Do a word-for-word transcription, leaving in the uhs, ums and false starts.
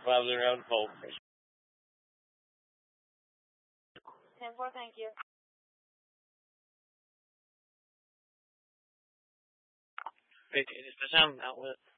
five zero out of hold. ten four, thank you. Hey, it's the sound outlet.